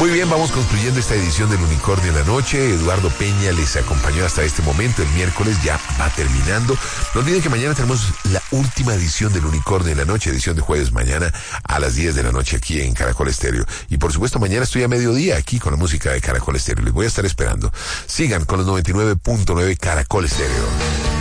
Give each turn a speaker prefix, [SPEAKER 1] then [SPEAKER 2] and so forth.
[SPEAKER 1] Muy bien, vamos concluyendo esta edición del Unicornio en la Noche. Eduardo Peña les acompañó hasta este momento. El miércoles ya va terminando. No olviden que mañana tenemos la última edición del Unicornio en la Noche, edición de jueves mañana a las 10 de la noche aquí en Caracol Estéreo. Y por supuesto mañana estoy a mediodía aquí con la música de Caracol Estéreo. Les voy a estar esperando. Sigan con los 99.9 Caracol Estéreo.